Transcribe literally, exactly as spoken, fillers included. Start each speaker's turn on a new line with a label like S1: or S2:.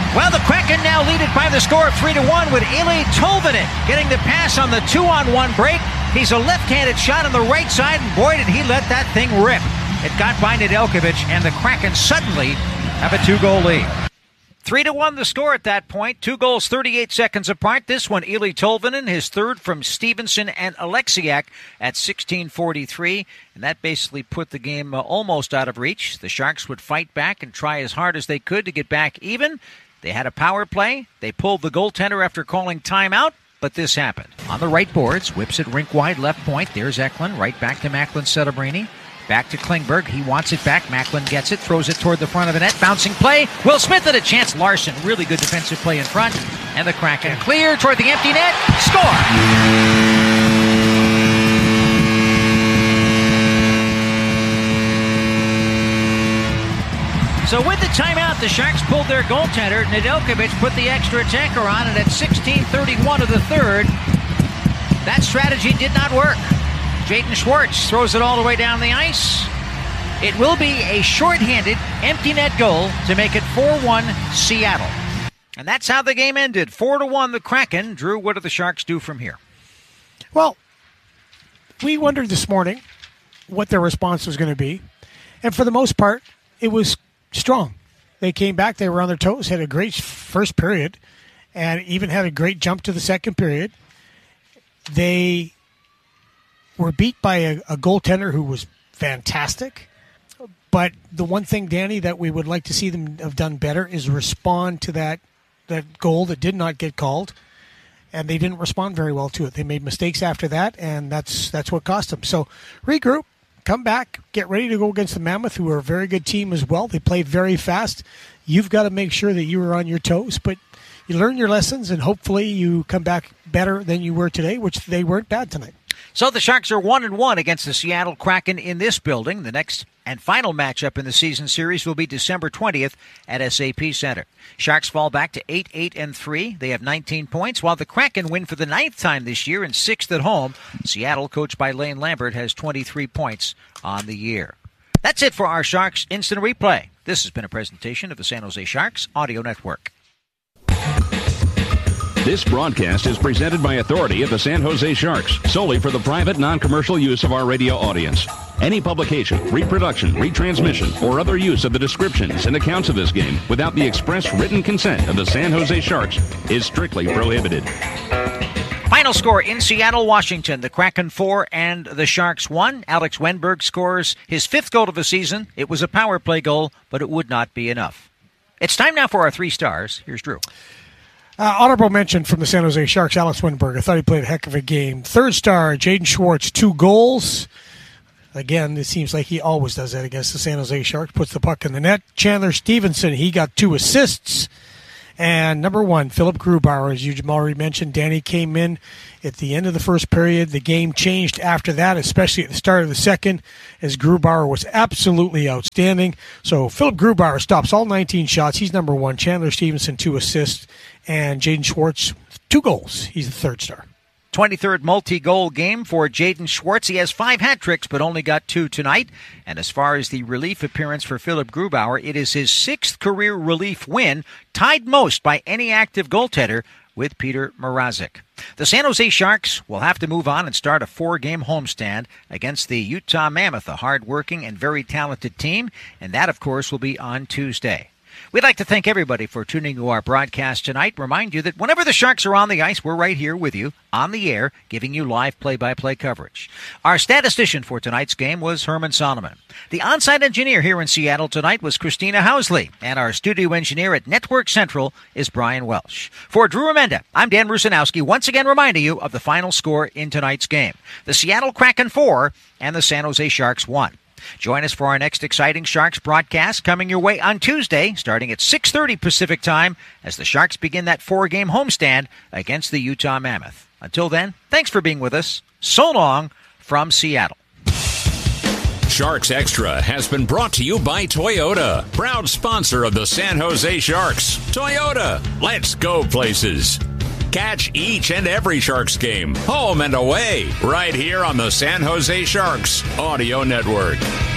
S1: Well, the Kraken now lead it by the score of three to one with Eeli Tolvanen getting the pass on the two-on-one break. He's a left-handed shot on the right side, and boy, did he let that thing rip. It got by Nedeljkovic, and the Kraken suddenly have a two-goal lead. Three to one the score at that point. Two goals thirty-eight seconds apart. This one, Eeli Tolvanen, his third from Stevenson and Alexiak at sixteen forty-three. And that basically put the game uh, almost out of reach. The Sharks would fight back and try as hard as they could to get back even. They had a power play. They pulled the goaltender after calling timeout. But this happened. On the right boards, whips it rink wide left point. There's Eklund, right back to Macklin Celebrini. Back to Klingberg. He wants it back. Macklin gets it, throws it toward the front of the net. Bouncing play. Will Smith at a chance. Larson, really good defensive play in front. And the Kraken clear toward the empty net. Score! So with the timeout, the Sharks pulled their goaltender. Nedeljkovic put the extra attacker on, and at sixteen thirty-one of the third, that strategy did not work. Jaden Schwartz throws it all the way down the ice. It will be a shorthanded, empty net goal to make it four one Seattle. And that's how the game ended. four to one the Kraken. Drew, what do the Sharks do from here?
S2: Well, we wondered this morning what their response was going to be. And for the most part, it was strong. They came back. They were on their toes, had a great first period, and even had a great jump to the second period. They were beat by a, a goaltender who was fantastic. But the one thing, Danny, that we would like to see them have done better is respond to that, that goal that did not get called. And they didn't respond very well to it. They made mistakes after that, and that's that's what cost them. So regroup. Come back, get ready to go against the Mammoth, who are a very good team as well. They play very fast. You've got to make sure that you are on your toes, but you learn your lessons, and hopefully you come back better than you were today, which they weren't bad tonight.
S1: So the Sharks are one and one against the Seattle Kraken in this building. The next and final matchup in the season series will be December twentieth at S A P Center. Sharks fall back to eight eight and three. They have nineteen points, while the Kraken win for the ninth time this year and sixth at home. Seattle, coached by Lane Lambert, has twenty-three points on the year. That's it for our Sharks Instant Replay. This has been a presentation of the San Jose Sharks Audio Network.
S3: This broadcast is presented by authority of the San Jose Sharks, solely for the private, non-commercial use of our radio audience. Any publication, reproduction, retransmission, or other use of the descriptions and accounts of this game without the express written consent of the San Jose Sharks is strictly prohibited.
S1: Final score in Seattle, Washington. The Kraken four and the Sharks one. Alex Wenberg scores his fifth goal of the season. It was a power play goal, but it would not be enough. It's time now for our three stars. Here's Drew.
S2: Uh, honorable mention from the San Jose Sharks, Alex Wenberg. I thought he played a heck of a game. Third star, Jaden Schwartz, two goals. Again, it seems like he always does that against the San Jose Sharks. Puts the puck in the net. Chandler Stevenson, he got two assists. And number one, Philip Grubauer, as you already mentioned. Danny came in at the end of the first period. The game changed after that, especially at the start of the second, as Grubauer was absolutely outstanding. So Philip Grubauer stops all nineteen shots. He's number one. Chandler Stevenson, two assists. And Jaden Schwartz, two goals. He's the third star.
S1: twenty-third multi-goal game for Jaden Schwartz. He has five hat tricks, but only got two tonight. And as far as the relief appearance for Philip Grubauer, it is his sixth career relief win, tied most by any active goaltender with Peter Mrazek. The San Jose Sharks will have to move on and start a four-game homestand against the Utah Mammoth, a hard-working and very talented team, and that, of course, will be on Tuesday. We'd like to thank everybody for tuning to our broadcast tonight. Remind you that whenever the Sharks are on the ice, we're right here with you on the air, giving you live play-by-play coverage. Our statistician for tonight's game was Herman Solomon. The on-site engineer here in Seattle tonight was Christina Housley, and our studio engineer at Network Central is Brian Welsh. For Drew Remenda, I'm Dan Rusanowski, once again reminding you of the final score in tonight's game. The Seattle Kraken four and the San Jose Sharks one. Join us for our next exciting Sharks broadcast coming your way on Tuesday, starting at six thirty Pacific Time, as the Sharks begin that four-game homestand against the Utah Mammoth. Until then, thanks for being with us. So long from Seattle.
S4: Sharks Extra has been brought to you by Toyota, proud sponsor of the San Jose Sharks. Toyota, let's go places. Catch each and every Sharks game, home and away, right here on the San Jose Sharks Audio Network.